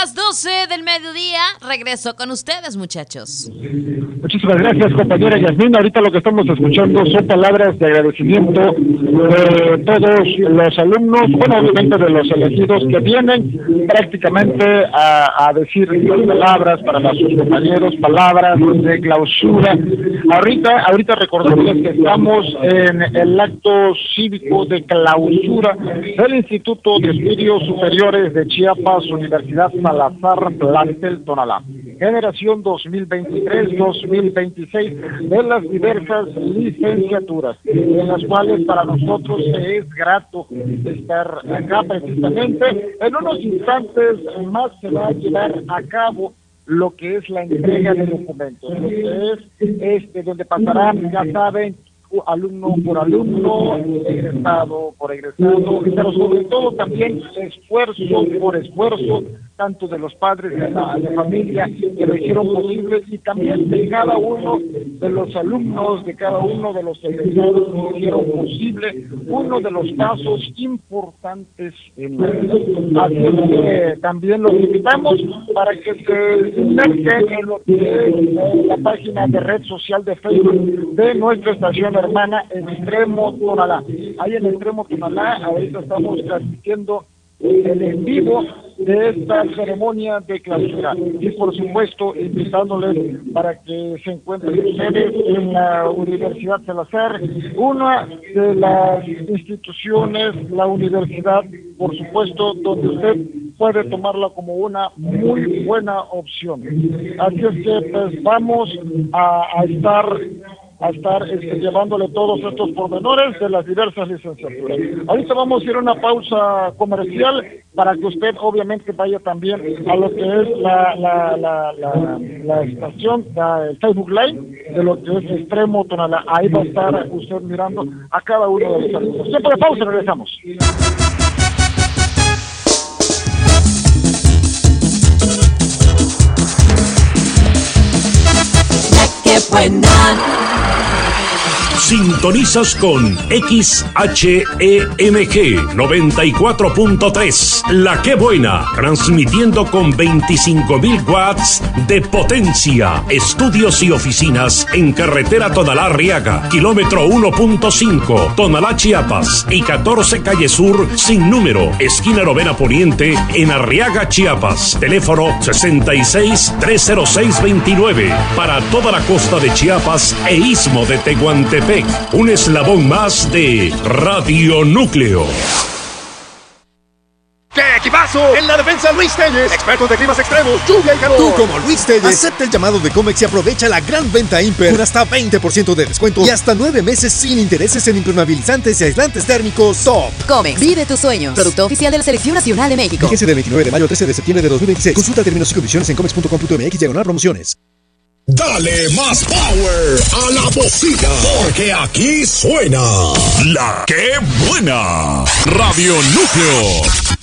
las 12 del mediodía. Regreso con ustedes, muchachos. Muchísimas gracias, compañera Yasmín. Ahorita lo que estamos escuchando son palabras de agradecimiento de todos los alumnos, bueno, obviamente de los elegidos que vienen prácticamente a decir palabras para sus compañeros, palabras de clausura. Ahorita recordemos que estamos en el acto cívico de clausura del Instituto de Estudios Superiores de Chiapas, Universidad Salazar, plantel Tonalá. Generación 2023-2026 de las diversas licenciaturas, en las cuales para nosotros es grato estar acá precisamente. En unos instantes más se va a llevar a cabo lo que es la entrega de documentos, lo que es donde pasarán, ya saben, alumno por alumno, egresado por egresado, pero sobre todo también esfuerzo por esfuerzo, tanto de los padres de la familia que lo hicieron posible y también de cada uno de los alumnos, de cada uno de los egresados que hicieron posible uno de los pasos importantes en la vida. Así es que también los invitamos para que se inmersen en lo que es la página de red social de Facebook de nuestra estación hermana Extremo Tonalá. Ahí en Extremo Tonalá, ahorita estamos transmitiendo el en vivo de esta ceremonia de clausura y por supuesto invitándoles para que se encuentren ustedes en la Universidad Salazar, una de las instituciones, la universidad, por supuesto, donde usted puede tomarla como una muy buena opción. Así es que pues vamos a estar llevándole todos estos pormenores de las diversas licenciaturas. Ahorita vamos a ir a una pausa comercial para que usted obviamente vaya también a lo que es la estación, el Facebook Live de lo que es Extremo Tonalá. Ahí va a estar usted mirando a cada uno de los alumnos. Tiempo de pausa, regresamos. ¡Qué buena! Sintonizas con XHEMG 94.3, La Que Buena, transmitiendo con 25.000 watts de potencia. Estudios y oficinas en carretera Tonalá-Arriaga, kilómetro 1.5, Tonalá, Chiapas, y 14 calle Sur, sin número, esquina Novena Poniente, en Arriaga, Chiapas. Teléfono 66-306-29, para toda la costa de Chiapas e istmo de Tehuantepec. Un eslabón más de Radio Núcleo. ¡Qué equipazo! En la defensa, Luis Telles, expertos de climas extremos, lluvia y calor. Tú, como Luis Telles, acepta el llamado de Comex y aprovecha la gran venta Imper con hasta 20% de descuento y hasta 9 meses sin intereses en impermeabilizantes y aislantes térmicos Top. Comex, vive tus sueños. Producto oficial de la Selección Nacional de México. Fíjese del 29 de mayo al 13 de septiembre de 2026. Consulta términos y condiciones en comex.com.mx/promociones. Dale más power a la bocina, porque aquí suena La Que Buena. Radio Núcleo.